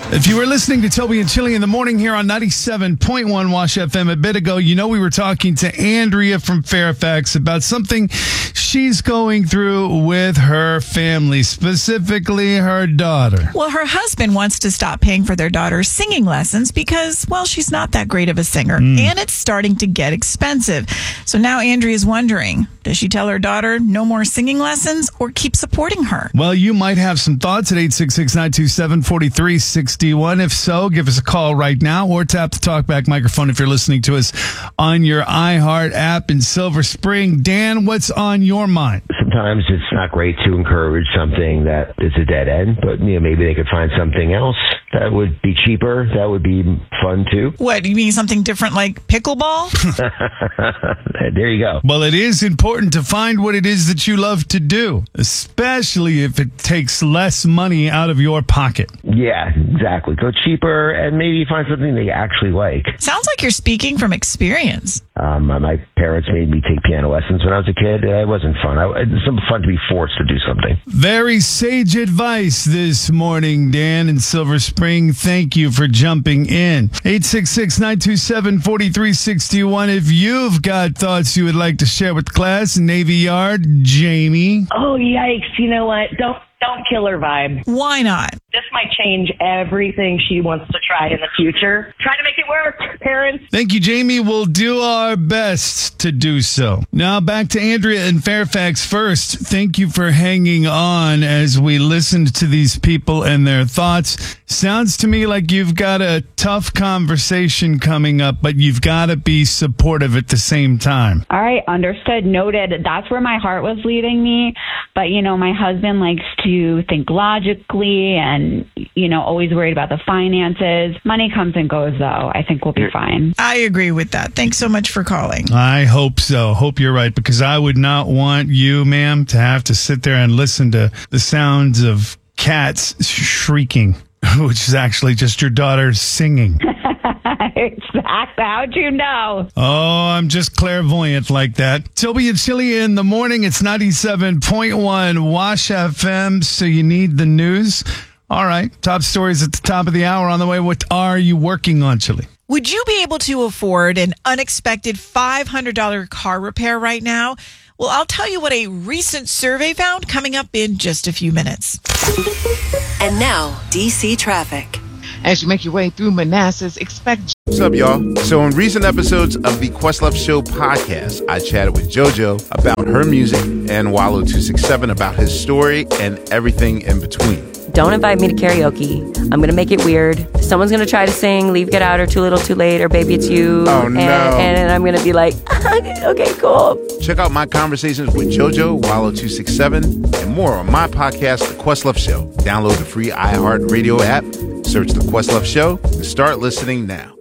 If you were listening to Toby and Chili in the morning here on 97.1 Wash FM a bit ago, you know we were talking to Andrea from Fairfax about something she's going through with her family, specifically her daughter. Well, her husband wants to stop paying for their daughter's singing lessons because, well, she's not that great of a singer, and it's starting to get expensive. So now Andrea's wondering, does she tell her daughter no more singing lessons or keep supporting her? Well, you might have some thoughts at 866-927-4361. If so, give us a call right now or tap the talkback microphone if you're listening to us on your iHeart app in Silver Spring. Dan, what's on your mind? Sometimes it's not great to encourage something that is a dead end, but maybe they could find something else that would be cheaper. That would be fun too. What, you mean something different like pickleball? There you go. Well, it is important to find what it is that you love to do, especially if it takes less money out of your pocket. Yeah, exactly. Go cheaper and maybe find something they actually like. Sounds like you're speaking from experience. My parents made me take piano lessons when I was a kid. It wasn't fun. It's fun to be forced to do something. Very sage advice this morning, Dan in Silver Spring. Thank you for jumping in. 866-927-4361. If you've got thoughts you would like to share with class, Navy Yard, Jamie. Oh, yikes. You know what? Don't kill her vibe. Why not? This might change everything she wants to try in the future. Try to make it work, parents. Thank you, Jamie. We'll do our best to do so. Now back to Andrea in Fairfax first. Thank you for hanging on as we listened to these people and their thoughts. Sounds to me like you've got a tough conversation coming up, but you've got to be supportive at the same time. All right, understood, noted. That's where my heart was leading me. But, my husband likes to think logically and, always worried about the finances. Money comes and goes, though. I think we'll be fine. I agree with that. Thanks so much for calling. I hope so. Hope you're right, because I would not want you, ma'am, to have to sit there and listen to the sounds of cats shrieking, which is actually just your daughter singing. Exactly. How'd you know? Oh, I'm just clairvoyant like that. Toby and Chili in the morning. It's 97.1 Wash FM. So you need the news. All right. Top stories at the top of the hour on the way. What are you working on, Chili? Would you be able to afford an unexpected $500 car repair right now? Well, I'll tell you what a recent survey found coming up in just a few minutes. And now, DC traffic. As you make your way through Manassas, expect... What's up, y'all? So in recent episodes of the Questlove Show podcast, I chatted with JoJo about her music and Wallow 267 about his story and everything in between. Don't invite me to karaoke. I'm going to make it weird. Someone's going to try to sing Leave, Get Out, or Too Little, Too Late, or Baby It's You. Oh, no. And I'm going to be like, okay, cool. Check out my conversations with JoJo, Wallow 267, and more on my podcast, The Questlove Show. Download the free iHeartRadio app, search The Questlove Show, and start listening now.